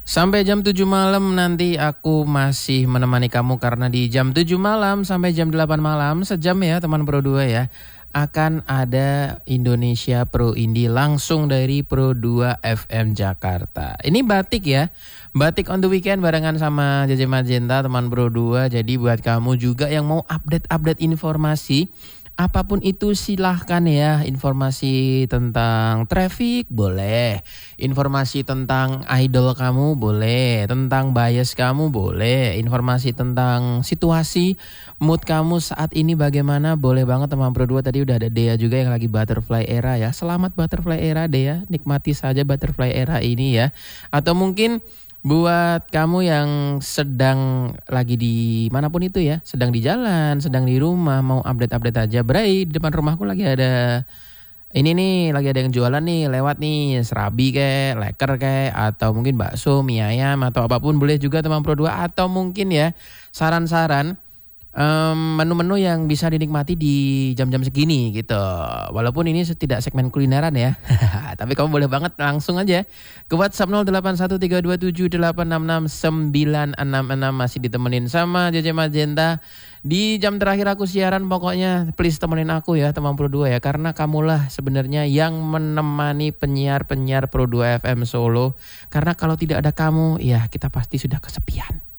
Sampai jam 7 malam nanti aku masih menemani kamu karena di jam 7 malam sampai jam 8 malam, sejam ya teman Pro 2 ya, akan ada Indonesia Pro Indie langsung dari Pro 2 FM Jakarta. Ini batik ya, batik on the weekend barengan sama JJ Magenta teman Pro 2. Jadi buat kamu juga yang mau update-update informasi, apapun itu silahkan ya. Informasi tentang traffic boleh, informasi tentang idol kamu boleh, tentang bias kamu boleh, informasi tentang situasi mood kamu saat ini bagaimana boleh banget teman Pro 2. Tadi udah ada Dea juga yang lagi butterfly era ya. Selamat butterfly era Dea, nikmati saja butterfly era ini ya. Atau mungkin buat kamu yang sedang lagi di manapun itu ya, sedang di jalan, sedang di rumah, mau update-update aja. Bray, di depan rumahku lagi ada ini nih, lagi ada yang jualan nih, lewat nih, serabi kayak, leker kayak, atau mungkin bakso, mie ayam, atau apapun boleh juga teman Pro 2. Atau mungkin ya, saran-saran menu-menu yang bisa dinikmati di jam-jam segini gitu. Walaupun ini tidak segmen kulineran ya. Tapi kamu boleh banget langsung aja ke WhatsApp 081327866966 masih ditemenin sama JJ Magenta. Di jam terakhir aku siaran pokoknya please temenin aku ya teman Pro 2 ya. Karena kamulah sebenarnya yang menemani penyiar-penyiar Pro 2 FM Solo. Karena kalau tidak ada kamu ya kita pasti sudah kesepian.